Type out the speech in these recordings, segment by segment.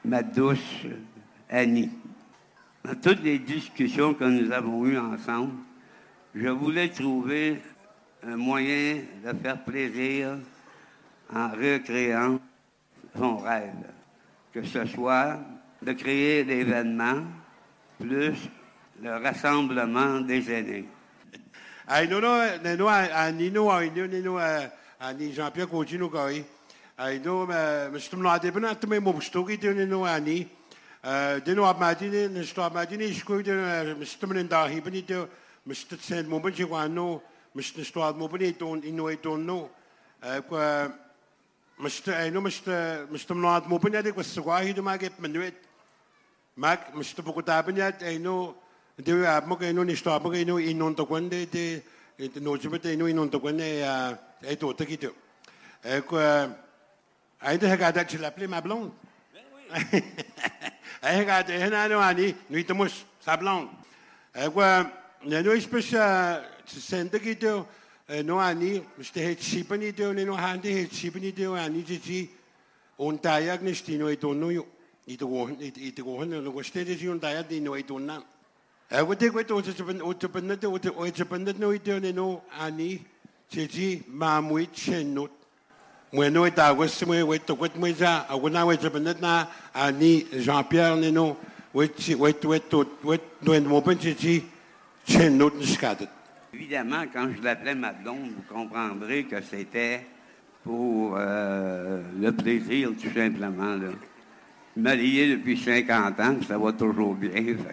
ma douce Annie. Dans toutes les discussions que nous avons eues ensemble, je voulais trouver un moyen de faire plaisir en recréant son rêve, que ce soit de créer l'événement plus le rassemblement des aînés. Ai Jean-Pierre Coutinho koi. Ai no Mr. Mlade bena tume mo stoki de no ani. De no abmadine ne sto abmadine sku de Mr. Mendahi beni de Mr. Saint Moben Chiwano, Mr. Sto Mobeni don ino don no. Kwa Mr. Ai no Mr. Mlade Moben de kwa swahi de maget menuet. Mag Mr. Pokotabenya ai no de abmo ke no ni sto abmo ke no inon to kwande de no jibete no inon to kwande ai to takito. Ai de hagada tu l'appelais ma blonde. Ai hagada henano ani nuit mus sa blonde. Quoi no espèce sente kito no ani ste het sipani de no hande het sipani de ani ji on tayak ni stino itono yo ito no gostede ji on tayak di no itonna. Wat ik weet no ani ji ma muit chenut. Bueno, ita was me wait to what me ja, I would now wait na ani Jean-Pierre Neno, wait no en mopen chi chen not scadet. Évidemment, quand je l'appelais ma blonde, vous comprendrez que c'était pour le plaisir, tout simplement. Là. Je me lié depuis 50 ans, ça va toujours bien.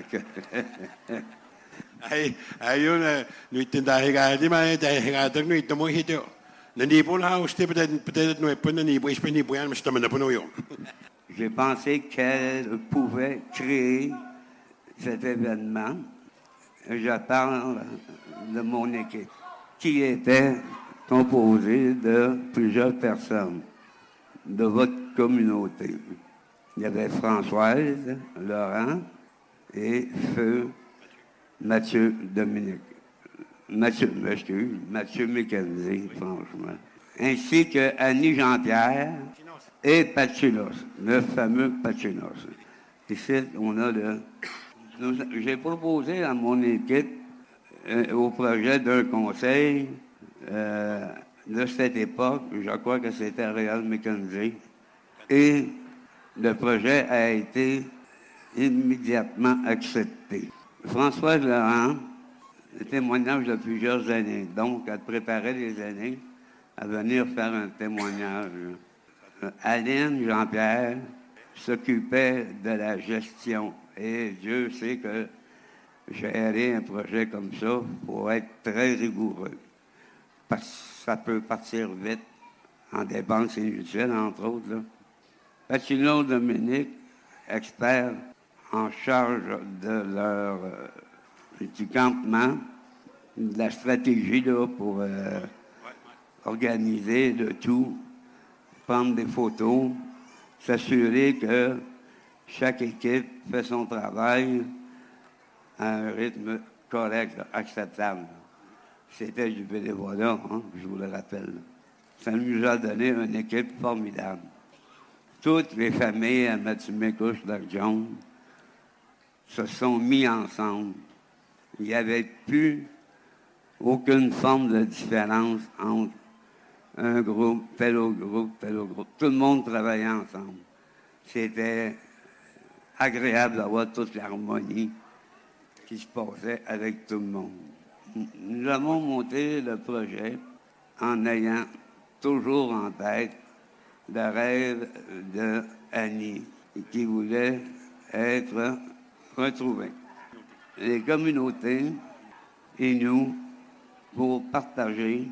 Ayun, nu tindahiga di man dahiga dag nu itamo hito. Nanibol house peut-être no pas nanibol, je peux ni boyan, mais je t'amène pas yo. J'ai pensé qu'elle pouvait créer cet événement. Je parle de mon équipe, qui était composée de plusieurs personnes de votre communauté. Il y avait Françoise, Laurent et Feu Mathieu Dominique. Mathieu Mécanique, franchement. Ainsi que Annie Jean-Pierre et Pachinos, le fameux Pachinos. Ici, on a j'ai proposé à mon équipe au projet d'un conseil de cette époque, je crois que c'était Réal Mécanisé, et le projet a été immédiatement accepté. Françoise Laurent, le témoignage de plusieurs années, donc elle préparait les années à venir faire un témoignage. Aline Jean-Pierre s'occupait de la gestion. Et Dieu sait que gérer un projet comme ça, il faut être très rigoureux. Parce que ça peut partir vite en dépenses inutiles, entre autres. Là. Patino Dominique, expert en charge du campement, de la stratégie là, pour organiser le tout, prendre des photos, s'assurer que chaque équipe fait son travail à un rythme correct, acceptable. C'était du bénévolat, hein, je vous le rappelle. Ça nous a donné une équipe formidable. Toutes les familles à Mathieu-Mécouche-Darjon se sont mis ensemble. Il n'y avait plus aucune forme de différence entre un groupe, tel autre groupe, tel autre groupe. Tout le monde travaillait ensemble. C'était agréable d'avoir toute l'harmonie qui se passait avec tout le monde. Nous avons monté le projet en ayant toujours en tête le rêve de Annie qui voulait être retrouvée. Les communautés et nous pour partager,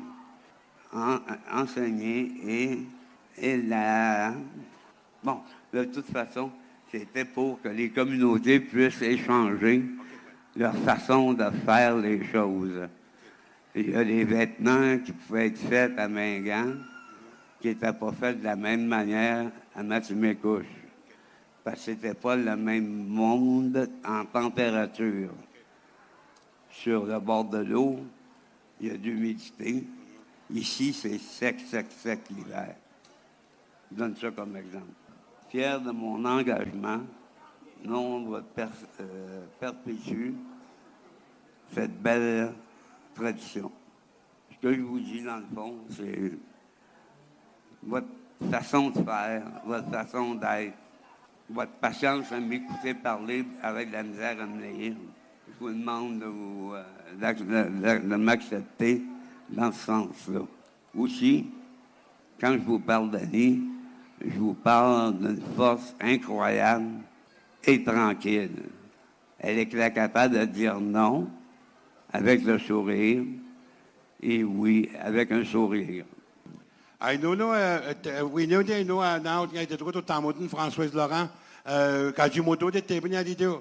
enseigner et la... Bon, de toute façon, c'était pour que les communautés puissent échanger leur façon de faire les choses. Il y a des vêtements qui pouvaient être faits à Mingan qui n'étaient pas faits de la même manière à Mathieu-Mécouche. Parce que c'était pas le même monde en température. Sur le bord de l'eau, il y a de l'humidité. Ici, c'est sec l'hiver. Je donne ça comme exemple. fier de mon engagement. Nombre perpétue cette belle tradition. Ce que je vous dis, dans le fond, c'est votre façon de faire, votre façon d'être, votre patience à m'écouter parler avec la misère à me lire. Je vous demande de m'accepter dans ce sens-là. Aussi, quand je vous parle d'Annie, je vous parle d'une force incroyable et tranquille. Elle est capable de dire non avec le sourire et oui avec un sourire. I know, we know they know now. I did go to Tamoten, François Laurent. Kajimoto de Tébénia Didio.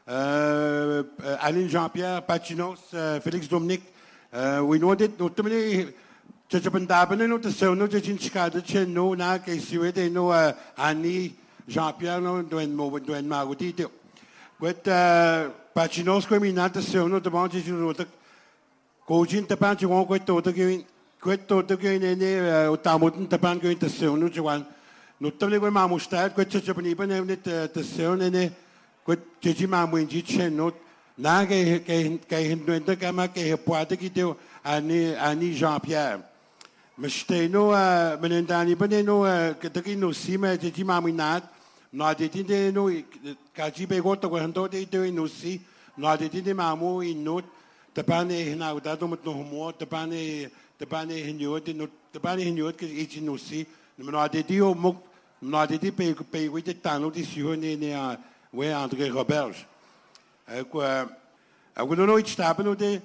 Aline Jean-Pierre, Pachinos, Félix Dominique. We know that no too many. Japan Dabane no to sell no Jin Chicago Chen no na Kasiwe they know Annie Jean-Pierre no doing more doing Maguti. But Pachinos going not to sell no the bounties you know the Gojin the Panchi won't go to the going. Questo che ne ottamoten tapan che intessione Juan notable che mamu sta questo c'è per ne intessione ne questo ci mamu in dice no na che hindente che ma che puate che dio ani Jean-Pierre ma steno menendani bene no che che no sima ci mamu nat no di tinde no che ci be gotto quando di dio no si no di tinde mamu in not tapan e na dato mo no mo tapan de bane hinyot que ichi no si no adedio mo no adedi pe oui de tano di sione ne we André Roberge quoi vous non ich tapen de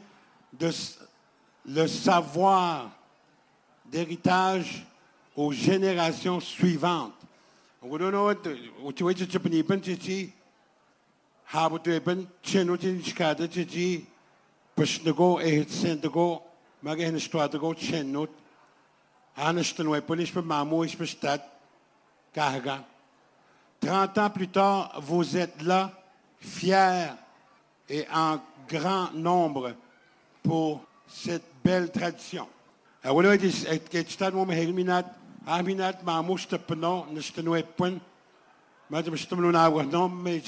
le savoir d'héritage aux générations suivantes vous non tu vois tu peux ni ben ti habe tu ben cheno tin skade ti pesnego e sentego maar in de straat ook chenot. Anders dan wij police per maman is per stad. Carga. 30 ans plus tard, vous êtes là, fiers et en grand nombre pour cette belle tradition. Voilà, het staat om helminat, aminat, maar moest op no, neste no epon. Maar de bestem no na no, me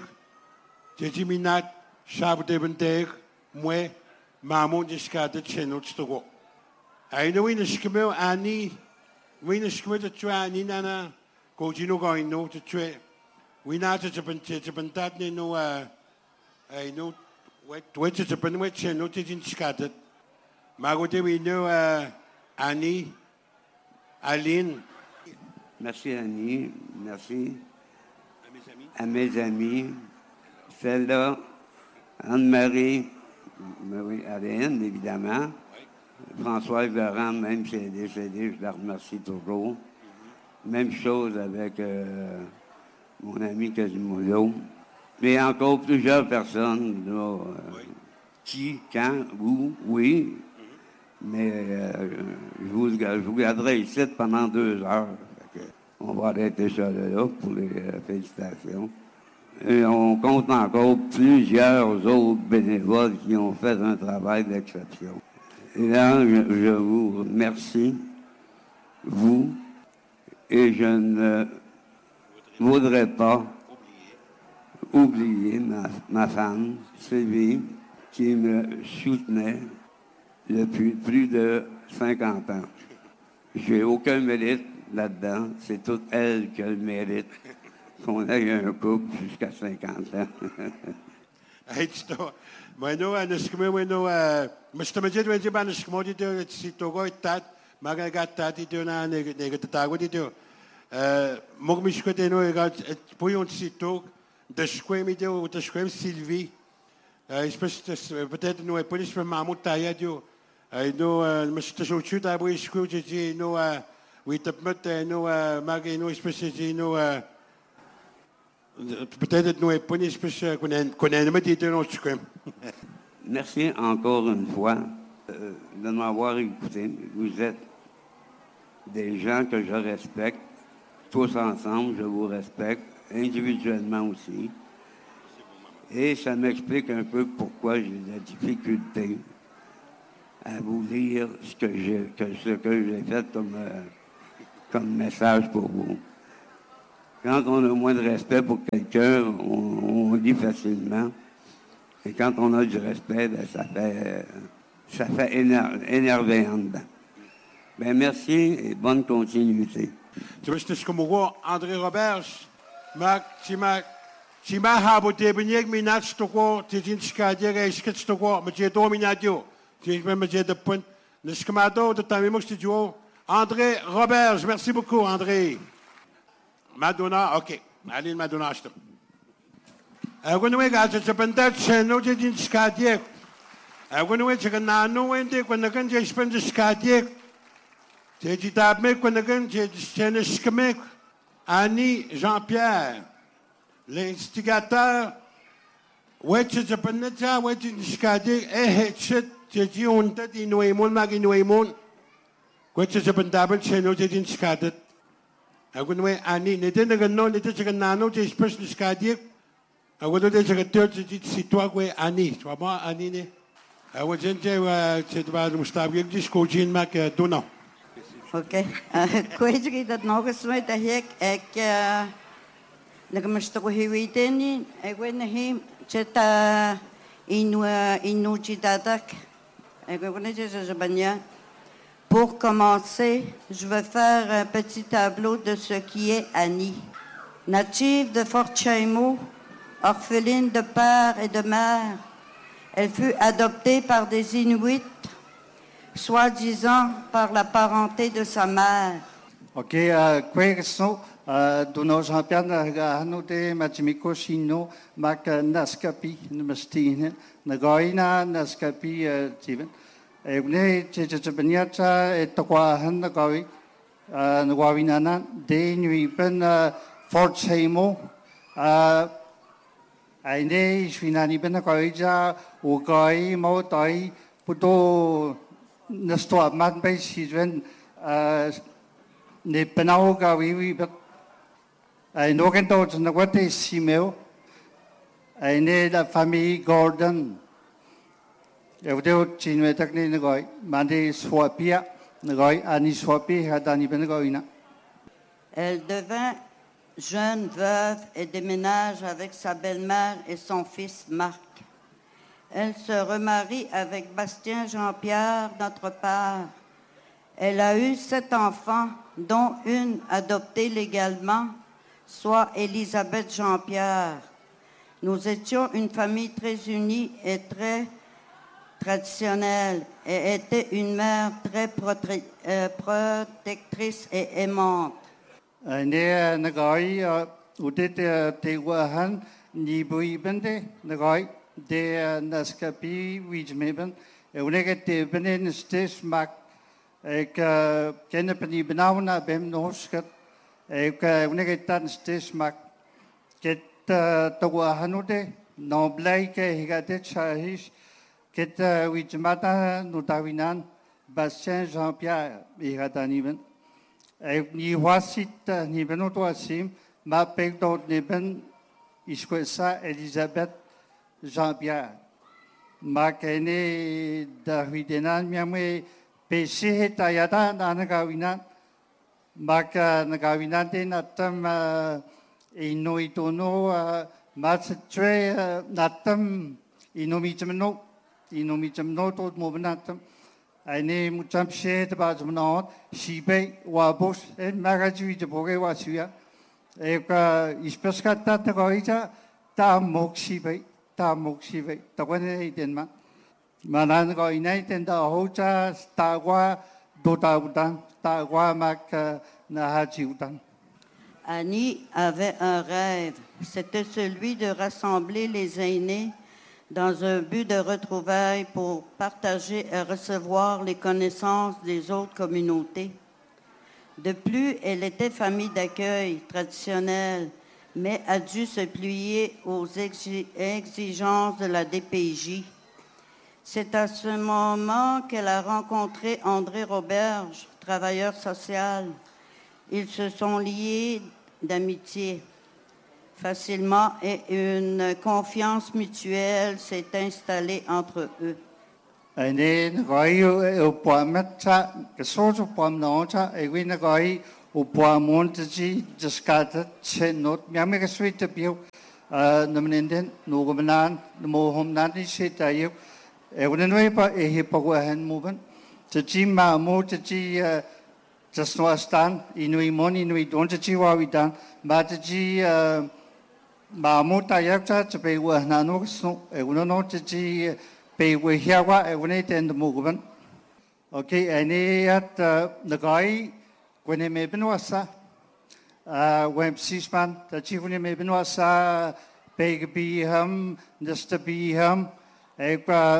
j'ai minat, shabu de benter, moi. Maman discarded chenot to go. I know in the schemel Annie, when the schemel to try Nina, Cogino going no to try. We not to Japan no, I know what to Japan with chenot in discarded. Magote we know Annie, Aline. Merci Annie, merci à mes amis, celle-là, Anne-Marie. Oui, Aline, évidemment. Oui. François Laurent, même si elle est décédée, je la remercie toujours. Même chose avec mon ami Quasimodo. Mais encore plusieurs personnes, là, qui, quand, où, oui. Mais je vous garderai ici pendant 2 heures. On va arrêter ça là pour les félicitations. Et on compte encore plusieurs autres bénévoles qui ont fait un travail d'exception. Et là, je vous remercie, vous, et je ne voudrais pas oublier ma femme, Sylvie, qui me soutenait depuis plus de 50 ans. J'ai aucun mérite là-dedans, c'est toute elle qui a le mérite. Qu'on ait un couple jusqu'à 50 ans. Bueno, bueno, Mr. Majid, when you manage to monitor si togo tat, magagat ito na negatago dito. Mogmish ko teno got puyon si tog, the squame ito, the squame Sylvie. Peut-être nous police for Mamou Tayadio. I know Mr. Shochut, I wish you know, we tapmet, no, magino, especially, no, peut-être nous pas une espèce qu'on a mis dans notre. Merci encore une fois de m'avoir écouté. Vous êtes des gens que je respecte. Tous ensemble, je vous respecte, individuellement aussi. Et ça m'explique un peu pourquoi j'ai de la difficulté à vous lire ce que j'ai fait comme message pour vous. Quand on a moins de respect pour quelqu'un, on dit facilement. Et quand on a du respect, ben, ça fait énerver en dedans. Ben, merci et bonne continuité. Tu vois, c'est comme moi, André Robert, si ma habote beniek minat stoko, titin skadia ga isket stoko, mais j'ai dominadio. Tu me j'ai de point, ne skmado de tamimo studio. André Robert, merci beaucoup, André. Madonna, ok. Allez, Madonna, je te. When we got to Pentat, no titin skadia. When we check a nano, and when the gun just spend the skadia. C'est du tabmek, when the gun just skmek. Annie Jean-Pierre. L'instigateur, ouais, tu te prends ça, ouais, tu te scades, tu dis, on t'a dit, nous aimons, nous aimons. Quoi, tu te prends d'abord, c'est nous, tu te scades. Alors, nous, Annie, n'était pas non, n'était pas nano, tu es plus scades. Alors, tu dis, c'est toi, ouais, Annie, tu vois, moi, Annie, ne. Alors, tu vas nous stabiler, tu dis, je mac, donnant. Ok. Quoi, tu dis, non, que c'est ta hic, et Nagamastakuhiwiteni, Egwenahi, Cheta Inuchitadak, Egwenajabanya. Pour commencer, je vais faire un petit tableau de ce qui est Annie. Native de Fort Chaimo, orpheline de père et de mère, elle fut adoptée par des Inuits, soi-disant par la parenté de sa mère. Ok, question. Dono Jean-Pierre Hanote Machimiko Shino Mak Naskapi Namastine Nagoina Naskapi Steven. Evne Chechapaniata Etaqua Hanagawi Nawinana De Nuipen Fort Chaimo Aine Shinani Benagoija Ugai Motai Puto Nastoa Matbay Sidwen Ne Penauga Wiwi but I know can touch on what is Simeo. I need a family Gordon. If they would chin with technique, Nagoi, Mandi Swapia, Nagoi, Annie Swapi had done even Goina. Elle devint jeune veuve et déménage avec sa belle-mère et son fils Marc. Elle se remarie avec Bastien Jean-Pierre, notre père. Elle a eu 7 enfants, dont une adoptée légalement, soit Élisabeth Jean-Pierre. Nous étions une famille très unie et très traditionnelle et était une mère très protectrice et aimante. Ne Nagoi, Udit Tewahan, Nibui Bende, Nagoi, De Naskapi, Wijmeben, Unegate Benin Stis Mac, Kenepani Benauna Bem Noskat. Unegatan Stis Mac, Get Tawahanude, no Blake, Higatet Shahish, Get Wijmata Nutawinan, Bastien Jean-Pierre, Higatan even. Ni wasit ni benot wasim, ma pegdot neben isquesa Elisabeth Jean-Pierre. Ma kene Davidenan miame pesi tayata nanagawinan. Maka nagawinan natam inoitono matatre natam inomitamno tot mobenatam. Eine mutam shed about not, Shibe, Wabos, and Magaju de Boge Wasuya. Eka Ispescata Tagoita, Tam Mokshibe, the one Denma. Manan go innate and the Hota, Tawa, Dotaudan, Tawa Mak Nahajiudan. Annie avait un rêve, c'était celui de rassembler les aînés dans un but de retrouvailles pour partager et recevoir les connaissances des autres communautés. De plus, elle était famille d'accueil traditionnelle, mais a dû se plier aux exigences de la DPJ. C'est à ce moment qu'elle a rencontré André Roberge, travailleur social. Ils se sont liés d'amitié facilement et une confiance mutuelle s'est installée entre eux. Ane Nagoi Upamata, the source of Pamnota, a win Nagoi, o poa mon te ji jaskata che not miame ka sui te piu na menenden no go manan no mo hom nan ni se ta yu e wona no pa e he pa go han moven te ji ma mo te ji just no stan inui mon inui don te ji wa wi dan ma te ji ma mo ta yak cha te pe wa na no so e wona no te ji pe we hia wa e wona te ndo mo go ban okay ane at na gai when me benwasa when sisman the chief when me benwasa big be him just to be him e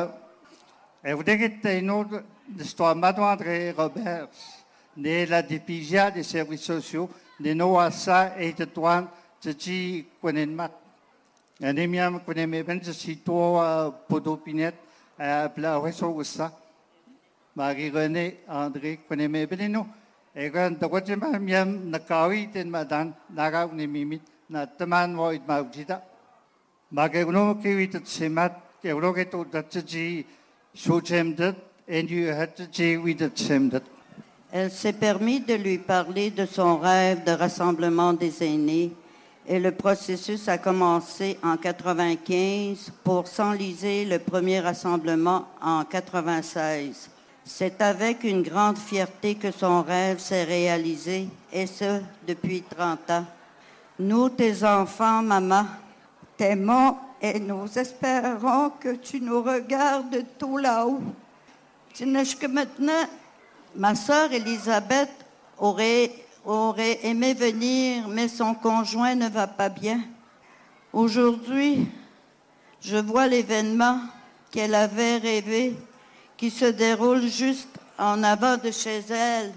vous no de sto madre Robert ne la dipisia des services sociaux de no asa et de toan de chi when mat ane miam when me ben si to podopinet bla reso ça Marie René André when me benino Egan the watching miam nakawi ten madan nagaw ni mimit na taman mo it maujita. Magagno kiwit at semat kerogeto that ji shochem and you had to ji with the same that. Elle s'est permis de lui parler de son rêve de rassemblement des aînés et le processus a commencé en 95 pour s'enliser le premier rassemblement en 96. C'est avec une grande fierté que son rêve s'est réalisé, et ce, depuis 30 ans. Nous, tes enfants, maman, t'aimons et nous espérons que tu nous regardes tout là-haut. Que maintenant, ma sœur Elisabeth aurait aimé venir, mais son conjoint ne va pas bien. Aujourd'hui, je vois l'événement qu'elle avait rêvé qui se déroule juste en avant de chez elle.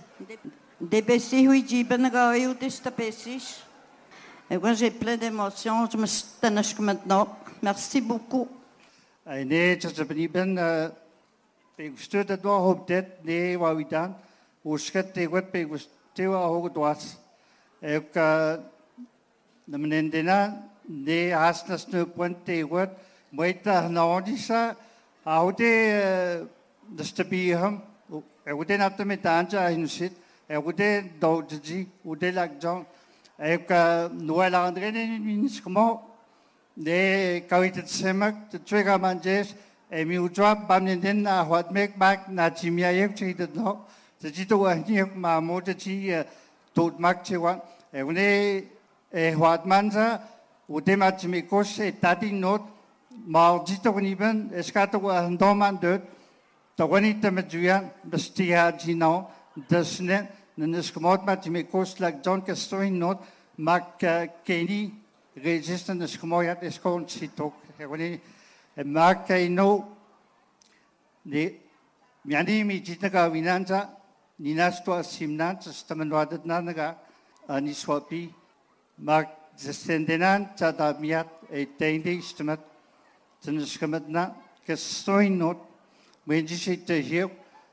Et moi, j'ai plein d'émotions. Je me suis tannée maintenant. Merci beaucoup. Nee, het is ben ik stuurde het door op dit nee waar we dan hoe schat te wat pe te wa hoog was. Ik de menendena nee haast nas nu punt te wat moet daar nou die sa oude de stapiham oude na te metanja in sit oude doodji oude lak jong ik Noël André in schmo de kawit het semak de twee manjes en mi utrap bamnen na wat mek mak na chimia yek chi de no de chi to ni ma mo de chi tot mak chi wan une wat manza oude ma chimi kos tati not ma ji to ni ben eskato ndoman de to wani te mejuan bestia ji no desne nes komot ma chimi kos lak John Castoin not mak keni resistance komoyat es kon sitok wani mak no de miani mi jitaka winanza ninasto simnan stamanwadat nanaga ani swapi mak zestendenan chada miat teinde istemat tenskematna Castoin not when you sit here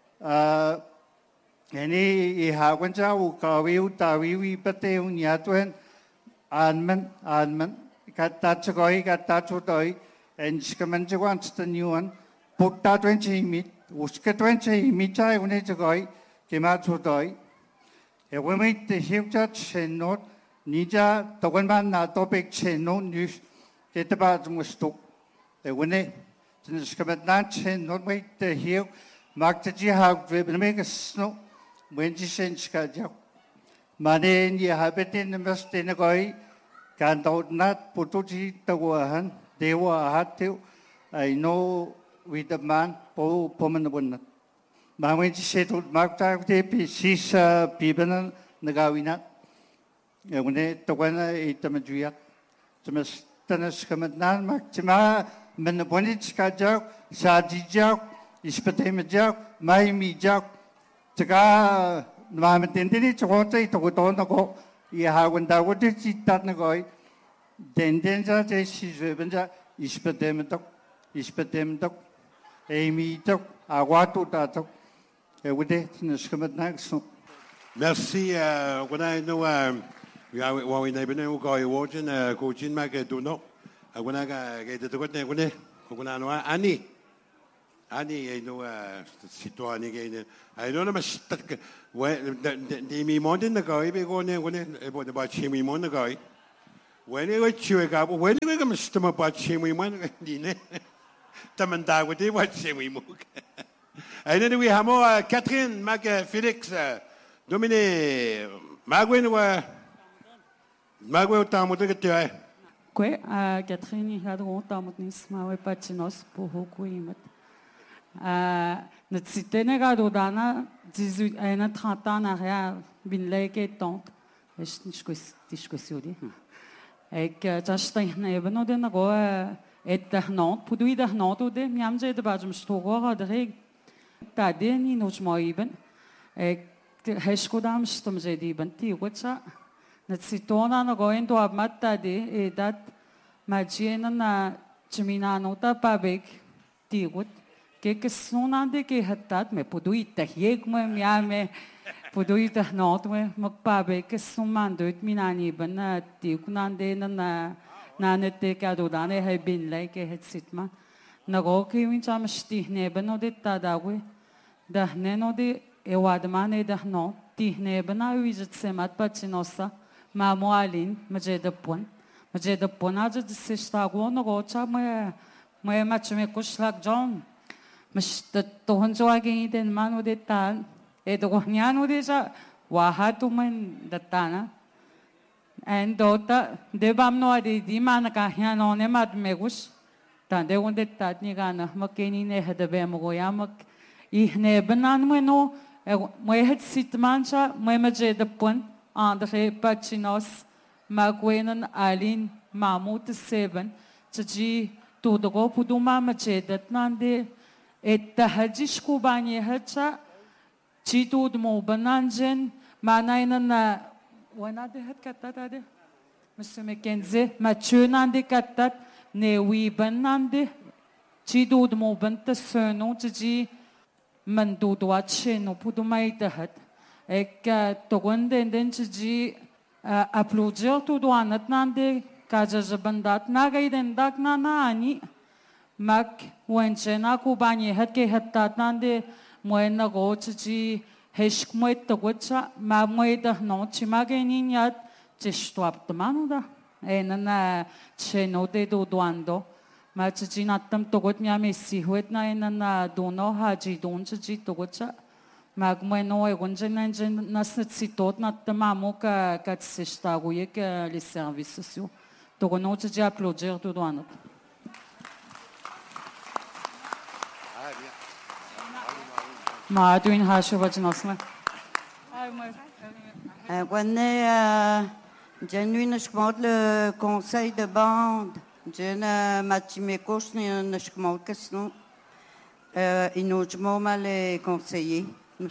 any hawanja u kawi utawi pate unyatwen Anman, Katatagoi, Katatoi, and Skamanjawans the new one, put that 20 meat, Uska 20 mita, Unetagoi, came out to doi. And we made the hill judge and not Nija, the one man, not topic, chain, no news, get about Musto. The winner, the Skamanach and not wait the hill, mark the jihad, make a snow, when she sent Skajak. Mane ni habitin the Mustangoi, Can't not Putuji Tawahan, they were hatu. I know with the man, Po Pomanabunat. But when she said to Mark Tape, she's Pibanan, Nagawina. When they Tawana ate the Majuat, to Miss Tanas Kamatnan, Maxima, Menabonich Kajak, Saji Jak, Ispatema Jak, Maimi Jak, Taka. Mamatendini chote to go go ya when da would sit that nagoi then je si benja ispetem tok emi tok awatu ta tok e wude niskemet nakso. Merci when I know wa we neighbor no go watching coaching mag do no when I get to what ne when I know Ani, citoyen, I mas di mi mon din na goi, be go ne, ebo de ba chimi mon na goi. When you chew up, when you come stum about chimi mon, dine. Tamanda with the what chimi muk. And then we have more Catherine, Mac Felix, Domine, Magwin were Magwell Tamutu. Kwe, Catherine had one tamutis, my patinos, Pohokuimet. Notre cité n'est d'Odana, 18 à 30 ans en arrière, bin leke tante, je suis dit. Et que j'achète un événement de nago, et d'arnant, pour lui d'arnant, ou de miamje de badjum stogo, de reg, t'adé ni nous moïben, et heshkodam stomje diben, ti wetcha, notre cité on a nago, en doit matade, et dat, magien na chemina nota pabek, ti wet. Que sonande que hatat me poduita hieg me miame poduita not me makpabe que sumando minani bana ti kunande na nete ka dodane hay bin lai que het sitma nago que min cham sti ne bano de tadawe da neno de ewadmane da no ti ne bana wizet semat pachinosa ma moalin maje de pon aja de se sta go nago cha me machme kuslak john mas tohon joagin den mano de tan e do nyano de sa wahatu man datana and dota de bamno de di man ka hyano ne mat megus tan de onde tat ni gana makeni ne hada be mo yamak ihne banan mo no mo het sitmancha mo maje de pon andre pachinos magwenan alin mamut 7 tji tu do go puduma maje datnan de التهجش كوباني هتشا تشيتود مو بنانجن معناها وانا ده هت كتات هذا مش مكنزه ما تشونان دي كتات نوي بنان دي تشيتود مو بنت سنو تجي من دود واتشينو بدو ما يتهت اك تقول دين تجي ابلوجر تودوانت ناندي كاجا بندات ناغي دين داك ناني Mac wenchena kubanye hatke hattatnande moena gochi heshkmoet togocha ma moeda no chimagenin yat chestwaptmanuda enana chenote do duando ma chinatam togot nyame sihuetna enana dono haji donchi togocha mag moeno egonjenan nasnet sitot natmamo ka katsestaguye que les services sociaux togono chi applaudir tout douano. Ma tu in hasho vachnosma. J'ai le conseil de bande. J'ai Matimekos Nishkmot. Inojmo mal les conseillers.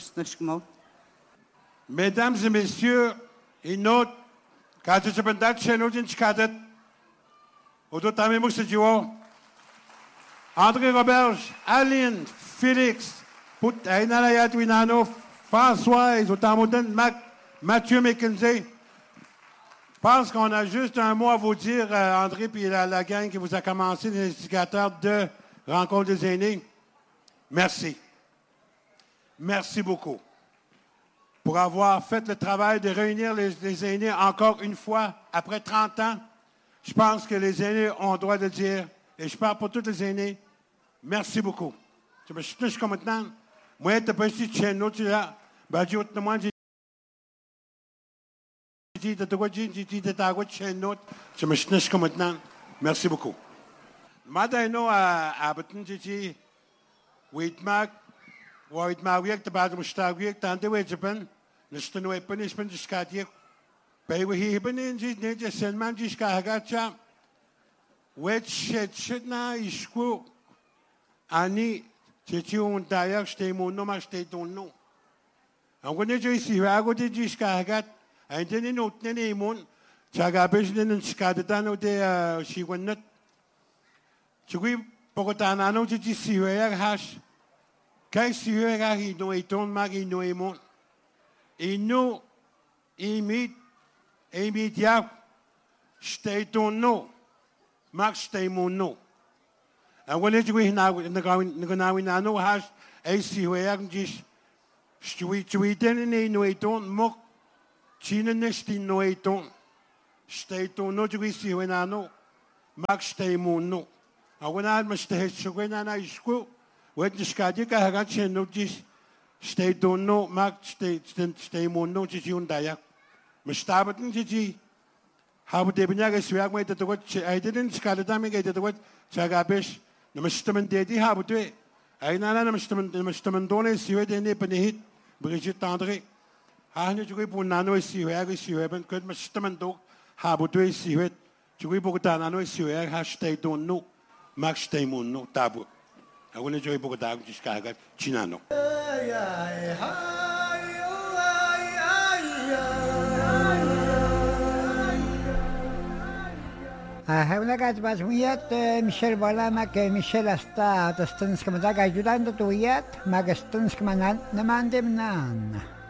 Mesdames et messieurs, inot, quand je suis pendat chez nous, j'ai cadet. Autotamé Moussadiwo, André Roberge, Aline, Félix, Put Ainala Winano, François, Otamouden, Mathieu McKenzie. Je pense qu'on a juste un mot à vous dire, André, puis la gang qui vous a commencé, les instigateurs de Rencontre des aînés. Merci. Merci beaucoup pour avoir fait le travail de réunir les aînés encore une fois après 30 ans. Je pense que les aînés ont le droit de dire, et je parle pour tous les aînés, merci beaucoup. Je me suis comme maintenant, moi, je peux aussi chez nous, tu as, ben, je me suis comme maintenant, merci beaucoup. Madano à Batunji, Waitmak, Waitmawiak, the Badam Stawiak, Tante Wajapan, Nistano Punishment, Skatiak, Bay Heben in Nature, Senman Jiska, which should now is school. Ani, Chichun Dayak, stay monoma, stay don't know. And when you see Rago de Jiska, and then you know, Nenimon, Chagabish and Skadano de she went not. Chugui Pocotanano to see where hash. Kai si where he no a ton magi no a mon. E no e meet ya stay don't know. Max stay mon no. Ang wala juwi naganawin na ano has ay si huwag jis stui den ni noiton mok china nestin noiton stay to no juwi si huwag na ano mag stay muno. Ang wala mas stay suway na na isku wet diskadi ka hagat siya no jis stay to no mag stay muno jis yung dayak. Mas tabat ng jis habut de binya guys suwag mo ito tugot ay din skala dami kay ito tugot sa gabes na mastaman dedi habut we ay nana na mastaman doon siwe dene panihit Brigitte Tandre hanya jugoy po nano siwe ay siwe ban kud mastaman do habut we siwe jugoy po kuta nano siwe hashtag doon no max stay mon no tabu ako na jugoy po kuta ang jiskagat chinano هؤلاء قاعد بازميات ميشيل ولا ما ميشيل استا تستنس كما دا قاعد جدان تويات ما قستنس كما نمان دمنان